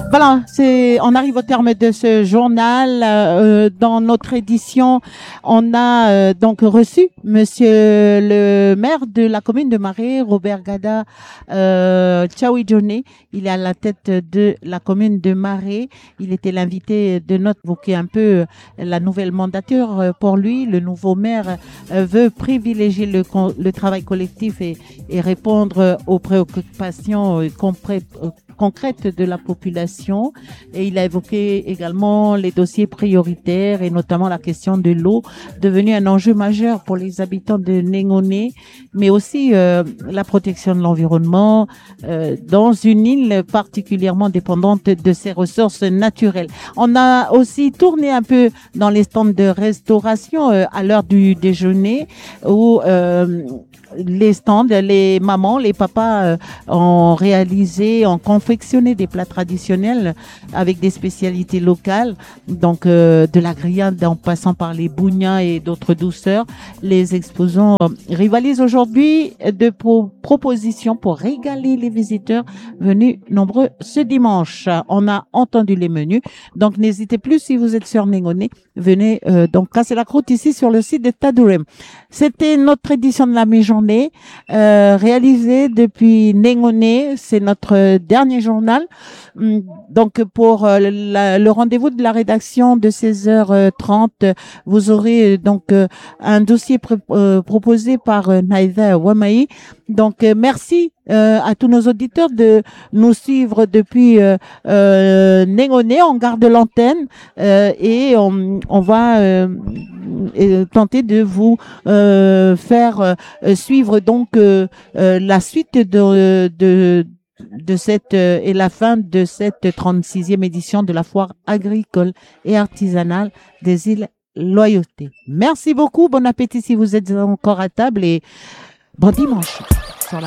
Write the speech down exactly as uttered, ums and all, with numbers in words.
Voilà, c'est, on arrive au terme de ce journal. Euh, dans notre édition, on a euh, donc reçu Monsieur le maire de la commune de Marais, Robert Gada euh, Tchaoui-Djoné. Il est à la tête de la commune de Marais. Il était l'invité de notre évoquer un peu la nouvelle mandature pour lui. Le nouveau maire euh, veut privilégier le, le travail collectif et, et répondre aux préoccupations concrètes concrète de la population, et il a évoqué également les dossiers prioritaires et notamment la question de l'eau, devenue un enjeu majeur pour les habitants de Néngoné, mais aussi euh, la protection de l'environnement euh, dans une île particulièrement dépendante de ses ressources naturelles. On a aussi tourné un peu dans les stands de restauration euh, à l'heure du déjeuner où euh, les stands, les mamans, les papas euh, ont réalisé, ont confectionné des plats traditionnels avec des spécialités locales, donc euh, de la grillade en passant par les bougnats et d'autres douceurs. Les exposants rivalisent aujourd'hui de pro- propositions pour régaler les visiteurs venus nombreux ce dimanche. On a entendu les menus, donc n'hésitez plus si vous êtes sur Néngoné, venez euh, donc casser la croûte ici sur le site de Tadourem. C'était notre édition de la mi-journée, euh, réalisée depuis Néngoné. C'est notre dernier journal. Donc, pour euh, la, le rendez-vous de la rédaction de seize heures trente, vous aurez donc euh, un dossier pr- euh, proposé par euh, Naïda Wamaï. Donc, euh, merci euh, à tous nos auditeurs de nous suivre depuis euh, euh, Néngoné. On garde l'antenne euh, et on, on va euh, et tenter de vous euh, faire euh, suivre donc euh, euh, la suite de, de de cette euh, et la fin de cette trente-sixième édition de la foire agricole et artisanale des îles Loyauté. Merci beaucoup, bon appétit si vous êtes encore à table et bon dimanche sur la